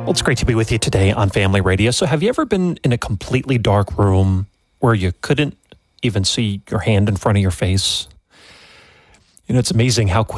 Well, it's great to be with you today on Family Radio. So have you ever been in a completely dark room where you couldn't even see your hand in front of your face? You know, it's amazing how quick